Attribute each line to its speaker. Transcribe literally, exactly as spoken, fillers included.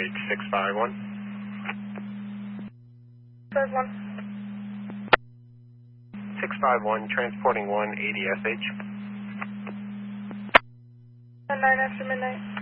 Speaker 1: six five one.
Speaker 2: five one.
Speaker 1: six five one, transporting one eighty S H.
Speaker 2: nine after midnight.